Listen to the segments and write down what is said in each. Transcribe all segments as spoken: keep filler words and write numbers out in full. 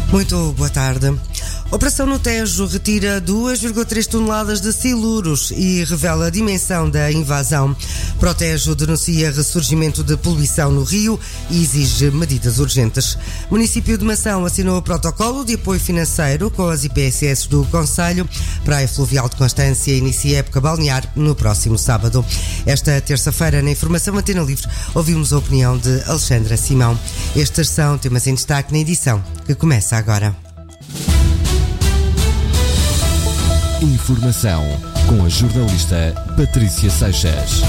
Muito boa tarde. Operação no Tejo retira duas vírgula três toneladas de siluros e revela a dimensão da invasão. Protejo denuncia ressurgimento de poluição no rio e exige medidas urgentes. O município de Mação assinou o protocolo de apoio financeiro com as I P S S do Concelho. Praia Fluvial de Constância inicia a época balnear no próximo sábado. Esta terça-feira, na Informação Antena Livre, ouvimos a opinião de Alexandra Simão. Estes são temas em destaque na edição que começa agora. Informação com a jornalista Patrícia Seixas.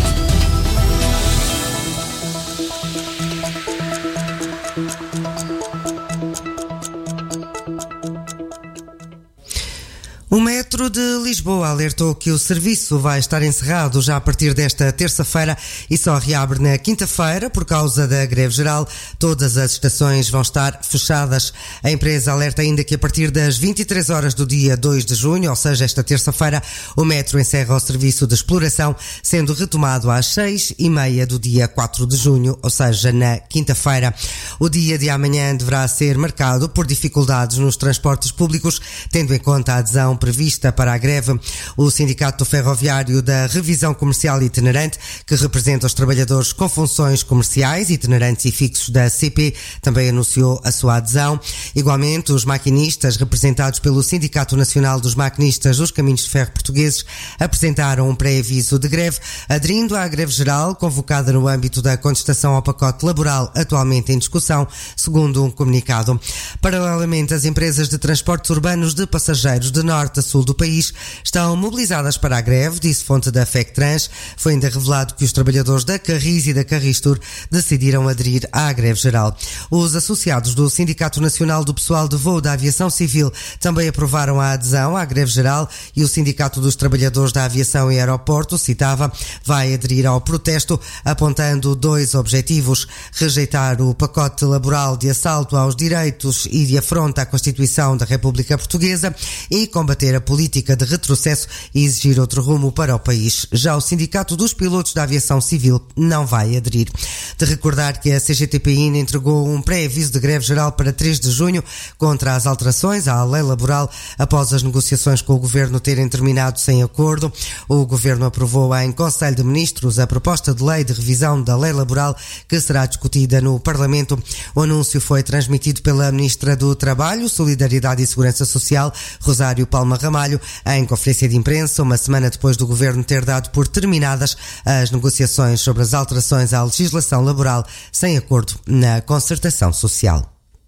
O Metro de Lisboa alertou que o serviço vai estar encerrado já a partir desta terça-feira e só reabre na quinta-feira por causa da greve geral. Todas as estações vão estar fechadas. A empresa alerta ainda que a partir das vinte e três horas do dia dois de junho, ou seja, esta terça-feira, o Metro encerra o serviço de exploração, sendo retomado às seis e meia do dia quatro de junho, ou seja, na quinta-feira. O dia de amanhã deverá ser marcado por dificuldades nos transportes públicos, tendo em conta a adesão prevista para a greve. O Sindicato Ferroviário da Revisão Comercial Itinerante, que representa os trabalhadores com funções comerciais, itinerantes e fixos da C P, também anunciou a sua adesão. Igualmente, os maquinistas, representados pelo Sindicato Nacional dos Maquinistas dos Caminhos de Ferro Portugueses, apresentaram um pré-aviso de greve, aderindo à greve geral convocada no âmbito da contestação ao pacote laboral atualmente em discussão, segundo um comunicado. Paralelamente, as empresas de transportes urbanos de passageiros de norte a sul do país estão mobilizadas para a greve, disse fonte da FECTRANS. Foi ainda revelado que os trabalhadores da Carris e da Carristur decidiram aderir à greve geral. Os associados do Sindicato Nacional do Pessoal de Voo da Aviação Civil também aprovaram a adesão à greve geral e o Sindicato dos Trabalhadores da Aviação e Aeroporto, citava, vai aderir ao protesto, apontando dois objetivos: rejeitar o pacote laboral de assalto aos direitos e de afronta à Constituição da República Portuguesa e combater a política de retrocesso e exigir outro rumo para o país. Já o Sindicato dos Pilotos da Aviação Civil não vai aderir. De recordar que a C G T P I N entregou um pré-aviso de greve geral para três de junho contra as alterações à lei laboral após as negociações com o Governo terem terminado sem acordo. O Governo aprovou em Conselho de Ministros a proposta de lei de revisão da lei laboral que será discutida no Parlamento. O anúncio foi transmitido pela Ministra do Trabalho, Solidariedade e Segurança Social, Rosário Palma Ramalho, em conferência de imprensa, uma semana depois do Governo ter dado por terminadas as negociações sobre as alterações à legislação laboral sem acordo na concertação social.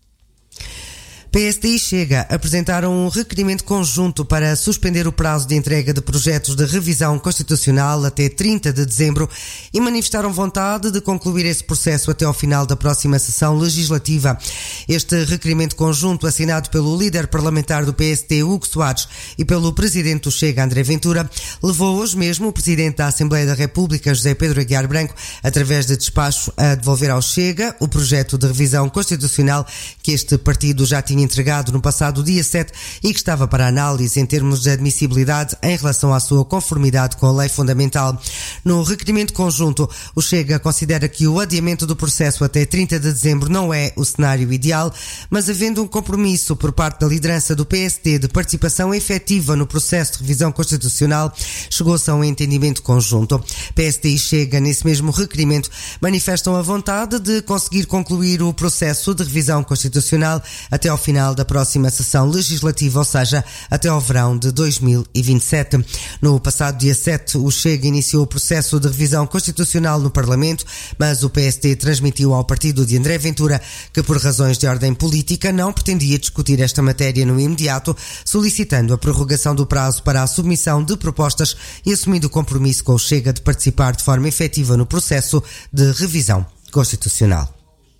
P S D e Chega apresentaram um requerimento conjunto para suspender o prazo de entrega de projetos de revisão constitucional até trinta de dezembro e manifestaram vontade de concluir esse processo até ao final da próxima sessão legislativa. Este requerimento conjunto, assinado pelo líder parlamentar do P S D, Hugo Soares, e pelo presidente do Chega, André Ventura, levou hoje mesmo o presidente da Assembleia da República, José Pedro Aguiar Branco, através de despacho, a devolver ao Chega o projeto de revisão constitucional que este partido já tinha entregado no passado dia sete e que estava para análise em termos de admissibilidade em relação à sua conformidade com a lei fundamental. No requerimento conjunto, o Chega considera que o adiamento do processo até trinta de dezembro não é o cenário ideal, mas havendo um compromisso por parte da liderança do P S D de participação efetiva no processo de revisão constitucional, chegou-se a um entendimento conjunto. P S D e Chega, nesse mesmo requerimento, manifestam a vontade de conseguir concluir o processo de revisão constitucional até ao final da próxima sessão legislativa, ou seja, até ao verão de dois mil e vinte e sete. No passado dia sete, o Chega iniciou o processo de revisão constitucional no Parlamento, mas o P S D transmitiu ao partido de André Ventura que, por razões de ordem política, não pretendia discutir esta matéria no imediato, solicitando a prorrogação do prazo para a submissão de propostas e assumindo o compromisso com o Chega de participar de forma efetiva no processo de revisão constitucional.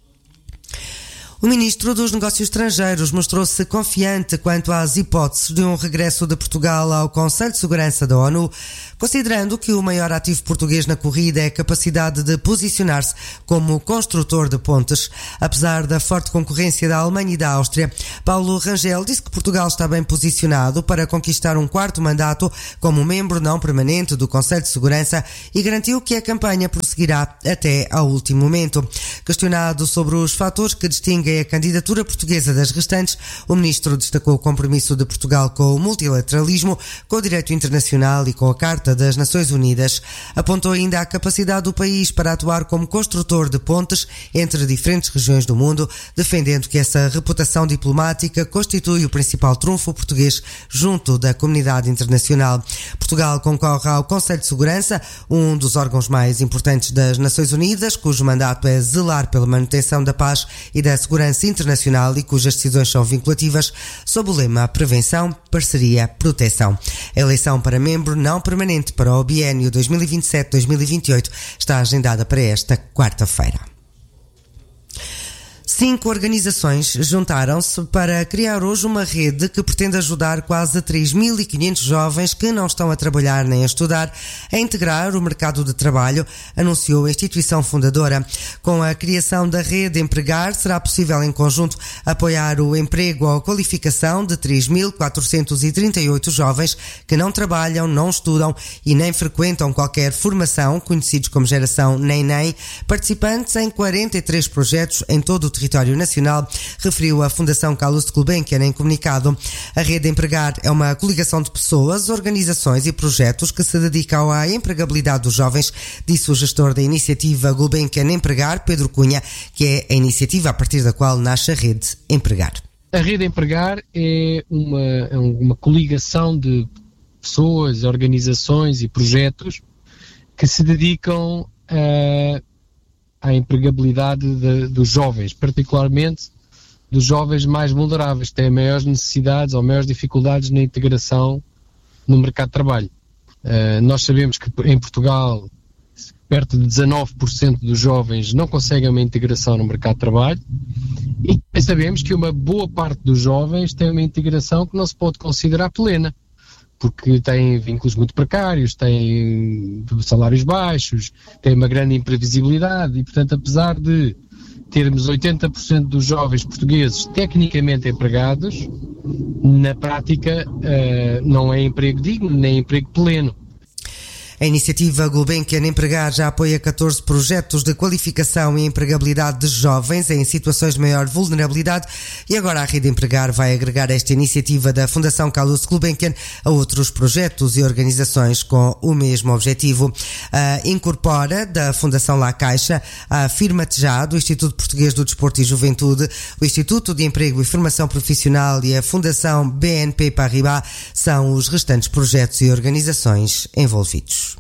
O ministro dos Negócios Estrangeiros mostrou-se confiante quanto às hipóteses de um regresso de Portugal ao Conselho de Segurança da ONU, considerando que o maior ativo português na corrida é a capacidade de posicionar-se como construtor de pontes. Apesar da forte concorrência da Alemanha e da Áustria, Paulo Rangel disse que Portugal está bem posicionado para conquistar um quarto mandato como membro não permanente do Conselho de Segurança e garantiu que a campanha prosseguirá até ao último momento. Questionado sobre os fatores que distinguem é a candidatura portuguesa das restantes, o ministro destacou o compromisso de Portugal com o multilateralismo, com o direito internacional e com a Carta das Nações Unidas. Apontou ainda a capacidade do país para atuar como construtor de pontes entre diferentes regiões do mundo, defendendo que essa reputação diplomática constitui o principal trunfo português junto da comunidade internacional. Portugal concorre ao Conselho de Segurança, um dos órgãos mais importantes das Nações Unidas, cujo mandato é zelar pela manutenção da paz e da segurança internacional e cujas decisões são vinculativas, sob o lema Prevenção, Parceria, Proteção. A eleição para membro não permanente para o biênio dois mil e vinte e sete a dois mil e vinte e oito está agendada para esta quarta-feira. Cinco organizações juntaram-se para criar hoje uma rede que pretende ajudar quase três mil e quinhentos jovens que não estão a trabalhar nem a estudar a integrar o mercado de trabalho, anunciou a instituição fundadora. Com a criação da rede Empregar, será possível em conjunto apoiar o emprego ou a qualificação de três mil quatrocentos e trinta e oito jovens que não trabalham, não estudam e nem frequentam qualquer formação, conhecidos como geração nem-nem, participantes em quarenta e três projetos em todo o território nacional, referiu a Fundação Calouste Gulbenkian em comunicado. A Rede Empregar é uma coligação de pessoas, organizações e projetos que se dedicam à empregabilidade dos jovens, disse o gestor da iniciativa Gulbenkian Empregar, Pedro Cunha, que é a iniciativa a partir da qual nasce a Rede Empregar. A Rede Empregar é uma, é uma coligação de pessoas, organizações e projetos que se dedicam a à empregabilidade de, dos jovens, particularmente dos jovens mais vulneráveis, que têm maiores necessidades ou maiores dificuldades na integração no mercado de trabalho. Uh, nós sabemos que em Portugal perto de dezanove por cento dos jovens não conseguem uma integração no mercado de trabalho e sabemos que uma boa parte dos jovens tem uma integração que não se pode considerar plena, porque têm vínculos muito precários, têm salários baixos, têm uma grande imprevisibilidade e, portanto, apesar de termos oitenta por cento dos jovens portugueses tecnicamente empregados, na prática uh, não é emprego digno, nem emprego pleno. A iniciativa Gulbenkian Empregar já apoia catorze projetos de qualificação e empregabilidade de jovens em situações de maior vulnerabilidade e agora a Rede Empregar vai agregar esta iniciativa da Fundação Calouste Gulbenkian a outros projetos e organizações com o mesmo objetivo. A Incorpora, da Fundação La Caixa, a Firma-te Já, do Instituto Português do Desporto e Juventude, o Instituto de Emprego e Formação Profissional e a Fundação B N P Paribas são os restantes projetos e organizações envolvidos.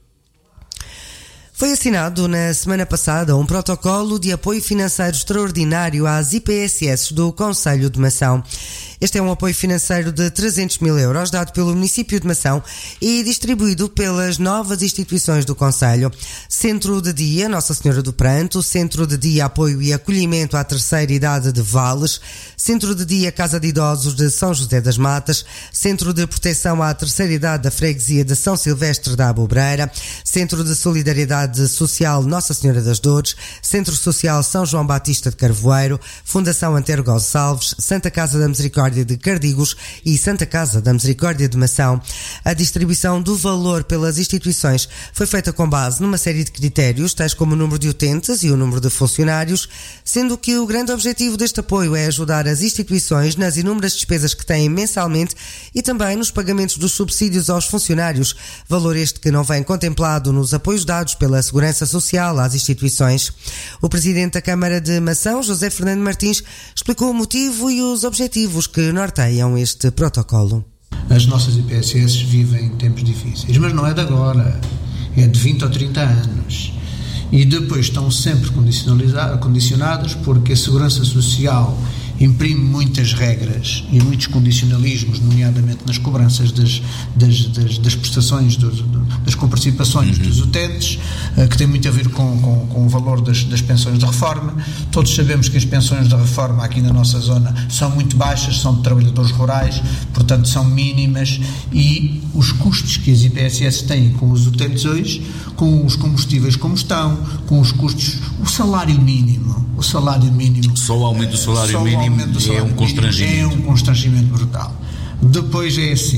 Foi assinado na semana passada um protocolo de apoio financeiro extraordinário às I P S S do Concelho de Mação. Este é um apoio financeiro de trezentos mil euros dado pelo município de Mação e distribuído pelas novas instituições do Concelho. Centro de Dia Nossa Senhora do Pranto, Centro de Dia Apoio e Acolhimento à Terceira Idade de Vales, Centro de Dia Casa de Idosos de São José das Matas, Centro de Proteção à Terceira Idade da Freguesia de São Silvestre da Abobreira, Centro de Solidariedade Social Nossa Senhora das Dores, Centro Social São João Batista de Carvoeiro, Fundação Antero Gonçalves, Santa Casa da Misericórdia de Cardigos e Santa Casa da Misericórdia de Mação. A distribuição do valor pelas instituições foi feita com base numa série de critérios, tais como o número de utentes e o número de funcionários, sendo que o grande objetivo deste apoio é ajudar as instituições nas inúmeras despesas que têm mensalmente e também nos pagamentos dos subsídios aos funcionários, valor este que não vem contemplado nos apoios dados pela Segurança Social às instituições. O Presidente da Câmara de Mação, José Fernando Martins, explicou o motivo e os objetivos que norteiam este protocolo. As nossas I P S S vivem tempos difíceis, mas não é de agora, é de vinte ou trinta anos. E depois estão sempre condicionadas porque a Segurança Social imprime muitas regras e muitos condicionalismos, nomeadamente nas cobranças das, das, das, das prestações, dos, das comparticipações uhum. dos utentes, que tem muito a ver com, com, com o valor das, das pensões de reforma. Todos sabemos que as pensões de reforma aqui na nossa zona são muito baixas, são de trabalhadores rurais, portanto são mínimas, e os custos que as I P S S têm com os utentes hoje, com os combustíveis como estão, com os custos, o salário mínimo, o salário mínimo... Só o aumento do salário só mínimo do salário é um constrangimento. É um constrangimento brutal. Depois é assim,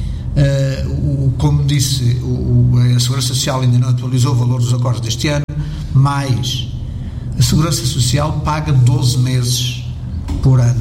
uh, o, como disse, o, a Segurança Social ainda não atualizou o valor dos acordos deste ano, mas a Segurança Social paga doze meses por ano.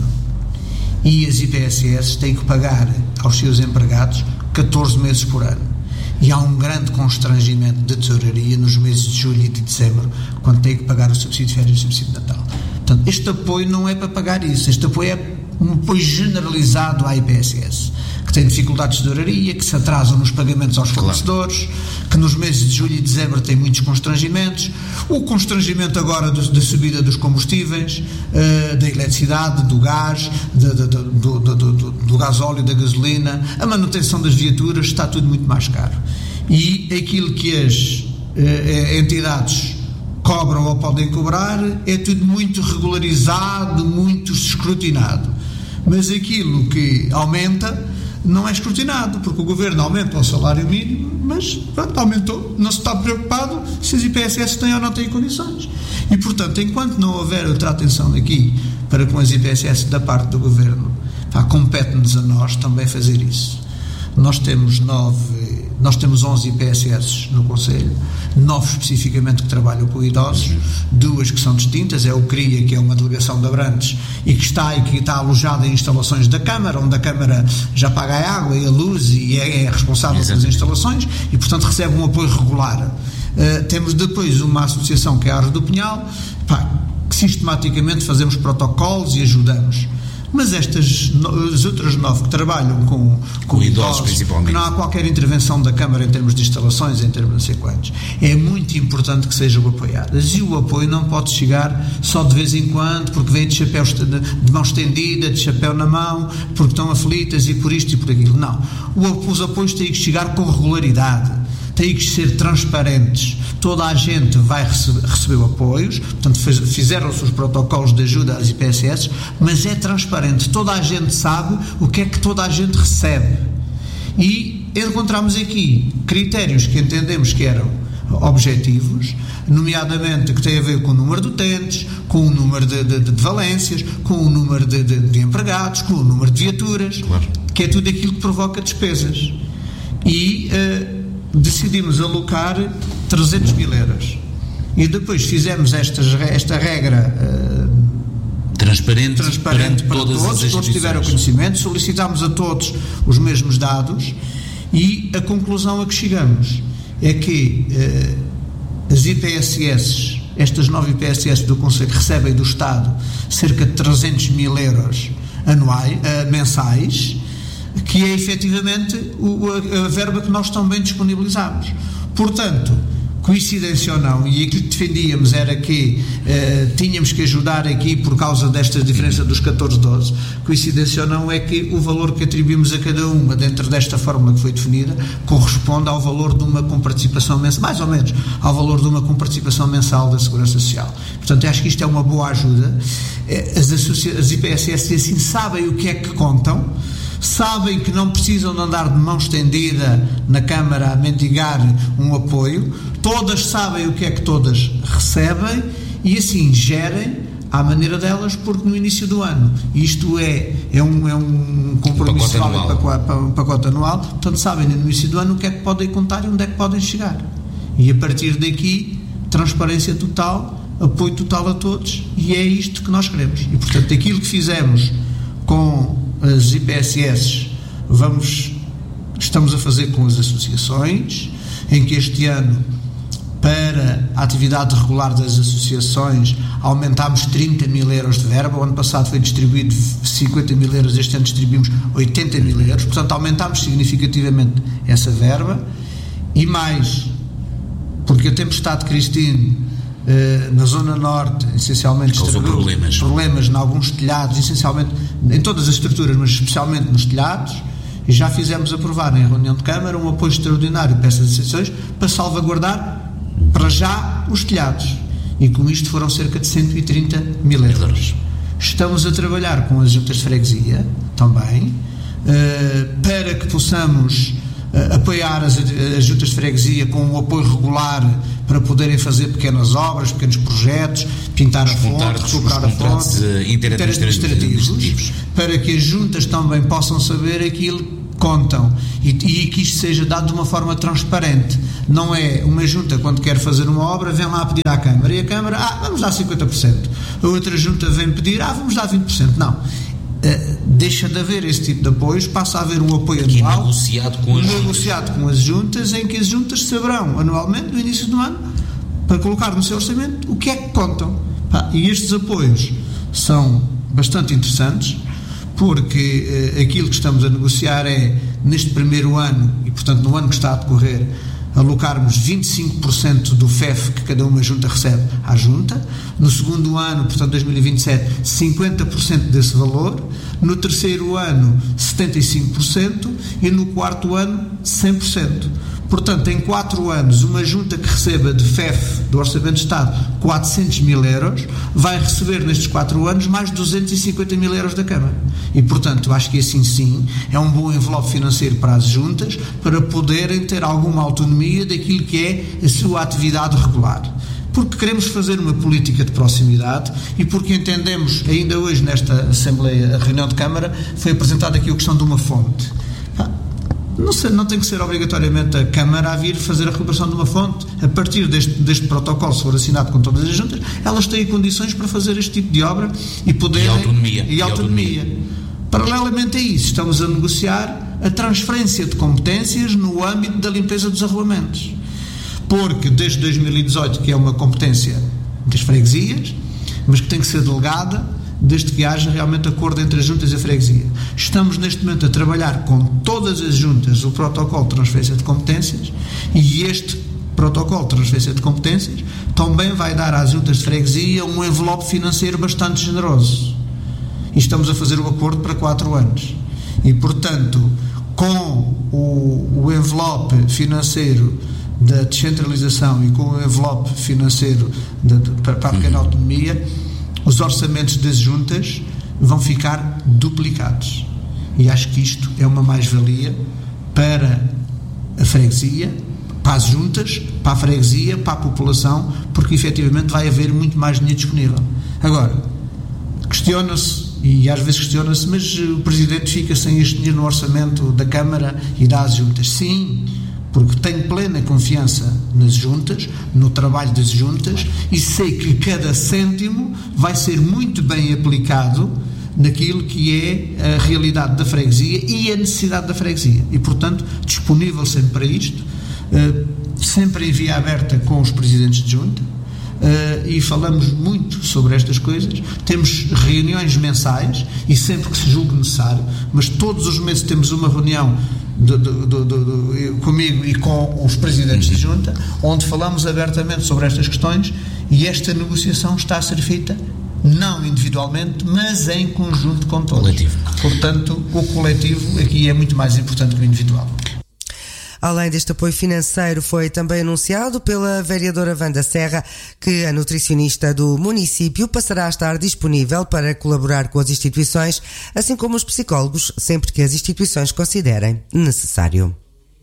E as I P S S têm que pagar aos seus empregados catorze meses por ano. E há um grande constrangimento de tesouraria nos meses de julho e de dezembro, quando têm que pagar o subsídio de férias e o subsídio de Natal. Portanto, este apoio não é para pagar isso. Este apoio é um apoio generalizado à I P S S, que tem dificuldades de tesouraria, que se atrasam nos pagamentos aos fornecedores, claro, que nos meses de julho e dezembro tem muitos constrangimentos. O constrangimento agora do, da subida dos combustíveis, uh, da eletricidade, do gás, de, de, de, do, do, do, do gasóleo, da gasolina, a manutenção das viaturas, está tudo muito mais caro. E aquilo que as uh, entidades cobram ou podem cobrar é tudo muito regularizado, muito escrutinado. Mas aquilo que aumenta não é escrutinado, porque o governo aumenta o salário mínimo, mas pronto, aumentou, não se está preocupado se as I P S S têm ou não têm condições. E, portanto, enquanto não houver outra atenção daqui para com as I P S S da parte do governo, pá, compete-nos a nós também fazer isso. Nós temos nove, nós temos onze I P S S no Conselho, nove especificamente que trabalham com idosos, duas que são distintas, é o CRIA, que é uma delegação de Abrantes e que está, e que está alojada em instalações da Câmara, onde a Câmara já paga a água e a luz e é, é responsável Exatamente. pelas instalações e, portanto, recebe um apoio regular. Uh, temos depois uma associação que é a Árvore do Pinhal, pá, que sistematicamente fazemos protocolos e ajudamos. Mas estas, as outras nove que trabalham com, com, com idosos, principalmente, que não há qualquer intervenção da Câmara em termos de instalações, em termos de não sei quantos, é muito importante que sejam apoiadas. E o apoio não pode chegar só de vez em quando, porque vem de chapéu, de mão estendida, de chapéu na mão, porque estão aflitas e por isto e por aquilo. Não. O, os apoios têm que chegar com regularidade, têm que ser transparentes. Toda a gente vai receber, receber apoios, portanto fizeram-se os protocolos de ajuda às I P S S, mas é transparente, toda a gente sabe o que é que toda a gente recebe. E encontramos aqui critérios que entendemos que eram objetivos, nomeadamente que têm a ver com o número de utentes, com o número de, de, de valências, com o número de, de, de empregados, com o número de viaturas, claro, que é tudo aquilo que provoca despesas. E uh, decidimos alocar trezentos mil euros e depois fizemos estas, esta regra uh, transparente, transparente para todas todos, as todos tiveram conhecimento, solicitámos a todos os mesmos dados e a conclusão a que chegamos é que uh, as I P S S, estas nove I P S S do Conselho, recebem do Estado cerca de trezentos mil euros anuais, uh, mensais, que é efetivamente o, a, a verba que nós também disponibilizamos. Portanto, coincidência ou não, e aquilo que defendíamos era que uh, tínhamos que ajudar aqui por causa desta diferença dos catorze, doze, coincidência ou não é que o valor que atribuímos a cada uma dentro desta fórmula que foi definida corresponde ao valor de uma comparticipação mensal, mais ou menos ao valor de uma comparticipação mensal da Segurança Social. Portanto, acho que isto é uma boa ajuda. As, associa- as I P S S assim sabem o que é que contam, sabem que não precisam de andar de mão estendida na Câmara a mendigar um apoio, todas sabem o que é que todas recebem e assim gerem à maneira delas, porque no início do ano isto é, é, um, é um compromisso, um pacote, um pacote anual, portanto sabem no início do ano o que é que podem contar e onde é que podem chegar, e a partir daqui transparência total, apoio total a todos, e é isto que nós queremos. E portanto aquilo que fizemos com as I P S S, vamos, estamos a fazer com as associações, em que este ano, para a atividade regular das associações, aumentámos trinta mil euros de verba. O ano passado foi distribuído cinquenta mil euros, este ano distribuímos oitenta mil euros, portanto aumentámos significativamente essa verba. E mais, porque a tempestade Cristine, Uh, na Zona Norte, essencialmente causou problemas. problemas em alguns telhados, essencialmente em todas as estruturas, mas especialmente nos telhados, e já fizemos aprovar em reunião de Câmara um apoio extraordinário para essas associações para salvaguardar para já os telhados, e com isto foram cerca de cento e trinta mil euros. Estamos a trabalhar com as juntas de freguesia também, uh, para que possamos uh, apoiar as, as juntas de freguesia com um apoio regular para poderem fazer pequenas obras, pequenos projetos, pintar a fonte, recuperar a fonte, interadministrativos, para que as juntas também possam saber aquilo contam e, e que isto seja dado de uma forma transparente. Não é uma junta, quando quer fazer uma obra, vem lá pedir à Câmara e a Câmara, ah, vamos dar cinquenta por cento. A outra junta vem pedir, ah, vamos dar vinte por cento. Não. Uh, deixa de haver esse tipo de apoios, passa a haver um apoio que anual é negociado com as negociado juntas. com as juntas, em que as juntas saberão anualmente, no início do ano, para colocar no seu orçamento o que é que contam. Pá, e estes apoios são bastante interessantes, porque uh, aquilo que estamos a negociar é, neste primeiro ano, e portanto no ano que está a decorrer, alocarmos vinte e cinco por cento do F E F que cada uma junta recebe à junta, no segundo ano, portanto dois mil e vinte e sete, cinquenta por cento desse valor, no terceiro ano setenta e cinco por cento e no quarto ano cem por cento. Portanto, em quatro anos, uma junta que receba de F E F do Orçamento de Estado quatrocentos mil euros vai receber nestes quatro anos mais duzentos e cinquenta mil euros da Câmara. E, portanto, acho que assim sim é um bom envelope financeiro para as juntas, para poderem ter alguma autonomia daquilo que é a sua atividade regular. Porque queremos fazer uma política de proximidade e porque entendemos, ainda hoje nesta Assembleia, a reunião de Câmara, foi apresentada aqui a questão de uma fonte. Não, sei, não tem que ser obrigatoriamente a Câmara a vir fazer a recuperação de uma fonte. A partir deste, deste protocolo, se for assinado com todas as juntas, elas têm condições para fazer este tipo de obra e poderem... E autonomia. E autonomia. E autonomia. Paralelamente a isso, estamos a negociar a transferência de competências no âmbito da limpeza dos arruamentos. Porque desde dois mil e dezoito, que é uma competência das freguesias, mas que tem que ser delegada, desde que haja realmente acordo entre as juntas e a freguesia. Estamos neste momento a trabalhar com todas as juntas o protocolo de transferência de competências, e este protocolo de transferência de competências também vai dar às juntas de freguesia um envelope financeiro bastante generoso. E estamos a fazer o acordo para quatro anos. E, portanto, com o, o envelope financeiro da descentralização e com o envelope financeiro de, de, para, para a pequena autonomia, os orçamentos das juntas vão ficar duplicados. E acho que isto é uma mais-valia para a freguesia, para as juntas, para a freguesia, para a população, porque efetivamente vai haver muito mais dinheiro disponível. Agora, questiona-se, e às vezes questiona-se, mas o Presidente fica sem este dinheiro no orçamento da Câmara e dá às juntas. Sim, porque tenho plena confiança nas juntas, no trabalho das juntas, e sei que cada cêntimo vai ser muito bem aplicado naquilo que é a realidade da freguesia e a necessidade da freguesia. E, portanto, disponível sempre para isto, sempre em via aberta com os presidentes de junta, e falamos muito sobre estas coisas. Temos reuniões mensais, e sempre que se julgue necessário, mas todos os meses temos uma reunião Do, do, do, do, do, comigo e com os presidentes de junta, onde falamos abertamente sobre estas questões, e esta negociação está a ser feita não individualmente, mas em conjunto com todos. Coletivo. Portanto, o coletivo aqui é muito mais importante que o individual. Além deste apoio financeiro, foi também anunciado pela vereadora Wanda Serra que a nutricionista do município passará a estar disponível para colaborar com as instituições, assim como os psicólogos, sempre que as instituições considerem necessário.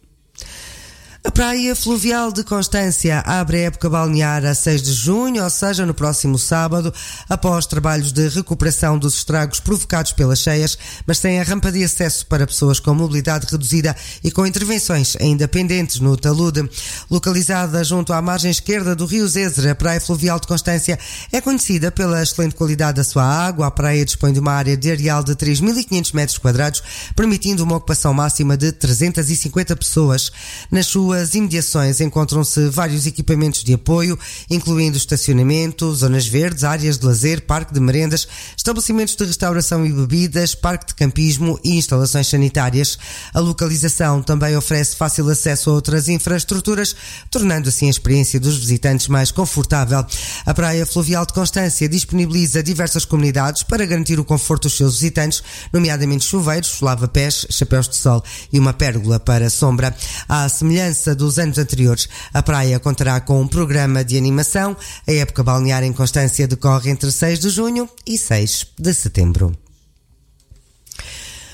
A Praia Fluvial de Constância abre a época balnear a seis de junho, ou seja, no próximo sábado, após trabalhos de recuperação dos estragos provocados pelas cheias, mas sem a rampa de acesso para pessoas com mobilidade reduzida e com intervenções ainda pendentes no talude. Localizada junto à margem esquerda do rio Zezer, a Praia Fluvial de Constância é conhecida pela excelente qualidade da sua água. A praia dispõe de uma área de areal de três mil e quinhentos metros quadrados, permitindo uma ocupação máxima de trezentas e cinquenta pessoas. Nas suas As imediações encontram-se vários equipamentos de apoio, incluindo estacionamento, zonas verdes, áreas de lazer, parque de merendas, estabelecimentos de restauração e bebidas, parque de campismo e instalações sanitárias. A localização também oferece fácil acesso a outras infraestruturas, tornando assim a experiência dos visitantes mais confortável. A Praia Fluvial de Constância disponibiliza diversas comunidades para garantir o conforto dos seus visitantes, nomeadamente chuveiros, lava-pés, chapéus de sol e uma pérgola para sombra. À semelhança dos anos anteriores, a praia contará com um programa de animação. A época balnear em Constância decorre entre seis de junho e seis de setembro.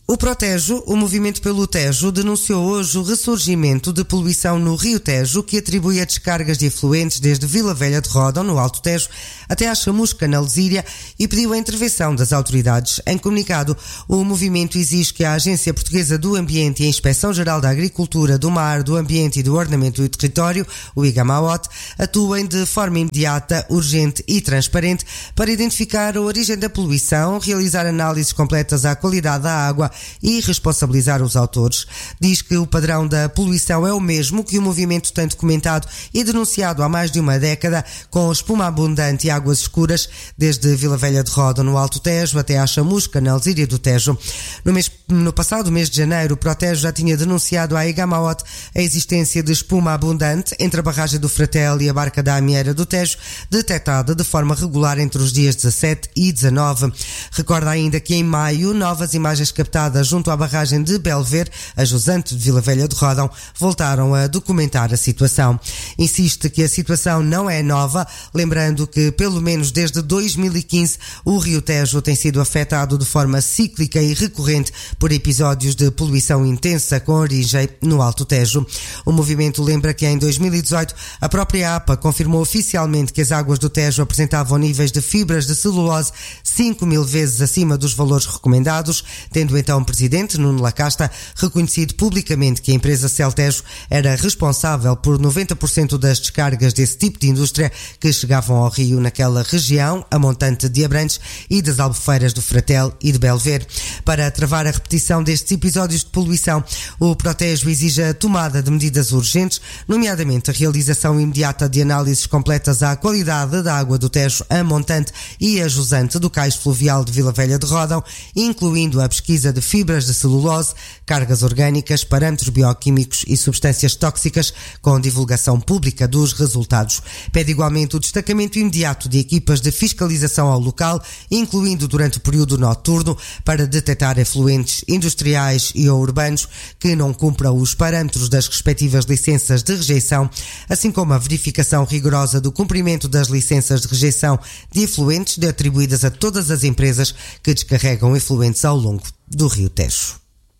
O Protejo, o Movimento pelo Tejo, denunciou hoje o ressurgimento de poluição no Rio Tejo, que atribui a descargas de efluentes desde Vila Velha de Ródão, no Alto Tejo, até à Chamusca, na Lesíria, e pediu a intervenção das autoridades. Em comunicado, o movimento exige que a Agência Portuguesa do Ambiente e a Inspeção-Geral da Agricultura, do Mar, do Ambiente e do Ordenamento do Território, o IGAMAOT, atuem de forma imediata, urgente e transparente para identificar a origem da poluição, realizar análises completas à qualidade da água e responsabilizar os autores. Diz que o padrão da poluição é o mesmo que o movimento tem documentado e denunciado há mais de uma década, com espuma abundante e águas escuras, desde Vila Velha de Ródão, no Alto Tejo, até à Chamusca, na Lesíria do Tejo. No, mês, no passado mês de janeiro, o Protejo já tinha denunciado à IGAMAOT a existência de espuma abundante entre a barragem do Fratel e a barca da Amieira do Tejo, detectada de forma regular entre os dias dezassete e dezanove. Recorda ainda que em maio, novas imagens captadas junto à barragem de Belver, a jusante de Vila Velha de Ródão, voltaram a documentar a situação. Insiste que a situação não é nova, lembrando que pelo menos desde dois mil e quinze o Rio Tejo tem sido afetado de forma cíclica e recorrente por episódios de poluição intensa com origem no Alto Tejo. O movimento lembra que em dois mil e dezoito a própria APA confirmou oficialmente que as águas do Tejo apresentavam níveis de fibras de celulose cinco mil vezes acima dos valores recomendados, tendo então o presidente, Nuno Lacasta, reconhecido publicamente que a empresa Celtejo era responsável por noventa por cento das descargas desse tipo de indústria que chegavam ao rio naquela região, a montante de Abrantes e das Albufeiras do Fratel e de Belver. Para travar a repetição destes episódios de poluição, o Protejo exige a tomada de medidas urgentes, nomeadamente a realização imediata de análises completas à qualidade da água do Tejo, a montante e a jusante do cais fluvial de Vila Velha de Ródão, incluindo a pesquisa de fibras de celulose, cargas orgânicas, parâmetros bioquímicos e substâncias tóxicas, com divulgação pública dos resultados. Pede igualmente o destacamento imediato de equipas de fiscalização ao local, incluindo durante o período noturno, para detectar efluentes industriais e ou urbanos que não cumpram os parâmetros das respectivas licenças de rejeição, assim como a verificação rigorosa do cumprimento das licenças de rejeição de efluentes atribuídas a todas as empresas que descarregam efluentes ao longo do Rio Tejo.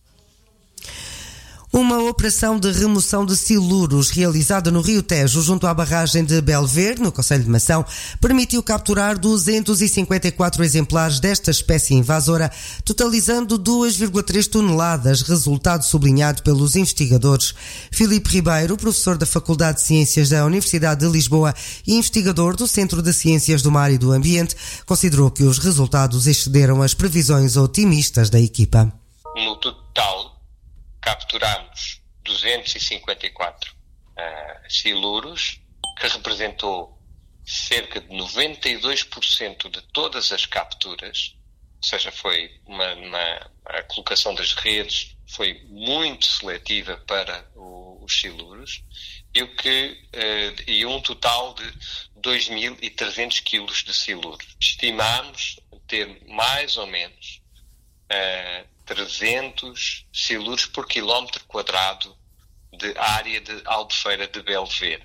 Uma operação de remoção de siluros realizada no Rio Tejo junto à barragem de Belver, no concelho de Mação, permitiu capturar duzentos e cinquenta e quatro exemplares desta espécie invasora, totalizando duas vírgula três toneladas, resultado sublinhado pelos investigadores. Filipe Ribeiro, professor da Faculdade de Ciências da Universidade de Lisboa e investigador do Centro de Ciências do Mar e do Ambiente, considerou que os resultados excederam as previsões otimistas da equipa. No total, capturámos duzentos e cinquenta e quatro uh, siluros, que representou cerca de noventa e dois por cento de todas as capturas, ou seja, foi uma, uma a colocação das redes foi muito seletiva para o, os siluros, e, o que, uh, e um total de dois mil e trezentos quilos de siluros. Estimámos ter mais ou menos uh, trezentos siluros por quilómetro quadrado de área de Albufeira de Belver.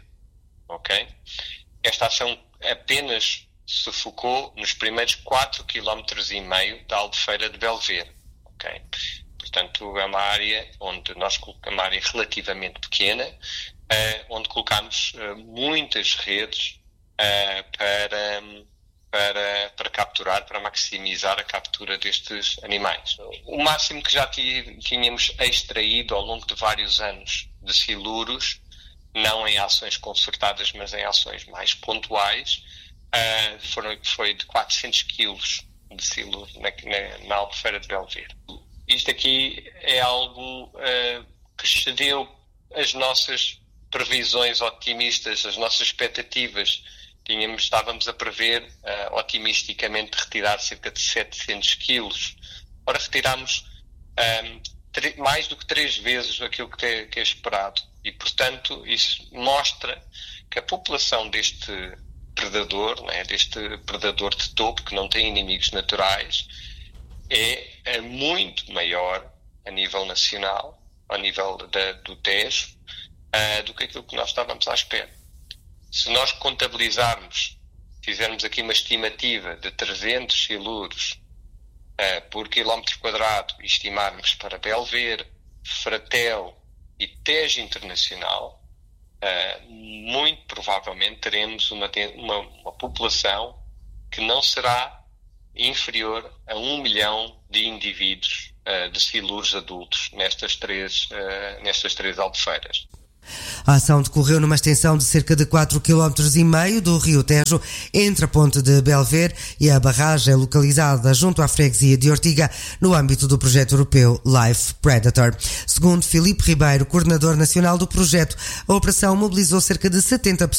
Ok? Esta ação apenas se focou nos primeiros quatro quilómetros e meio da Albufeira de Belver. Ok? Portanto, é uma área onde nós colocamos, uma área relativamente pequena, uh, onde colocamos uh, muitas redes uh, para... Para, para capturar, para maximizar a captura destes animais. O máximo que já tínhamos extraído ao longo de vários anos de siluros, não em ações concertadas, mas em ações mais pontuais, uh, foram, foi de quatrocentos quilos de siluro na, na, na Albufeira de Belver. Isto aqui é algo uh, que excedeu as nossas previsões otimistas, as nossas expectativas. Tínhamos, estávamos a prever, uh, otimisticamente, retirar cerca de setecentos quilos. Ora, retirámos um, tre- mais do que três vezes aquilo que é, que é esperado. E, portanto, isso mostra que a população deste predador, né, deste predador de topo, que não tem inimigos naturais, é, é muito maior a nível nacional, a nível da, do Tejo, uh, do que aquilo que nós estávamos à espera. Se nós contabilizarmos, fizermos aqui uma estimativa de trezentos siluros uh, por quilómetro quadrado e estimarmos para Belver, Fratel e Tejo Internacional, uh, muito provavelmente teremos uma, uma, uma população que não será inferior a um milhão de indivíduos uh, de silures adultos nestas três, uh, nestas três albufeiras. A ação decorreu numa extensão de cerca de quatro vírgula cinco quilómetros do Rio Tejo, entre a ponte de Belver e a barragem localizada junto à freguesia de Ortiga, no âmbito do projeto europeu Life Predator. Segundo Filipe Ribeiro, coordenador nacional do projeto, a operação mobilizou cerca de setenta pessoas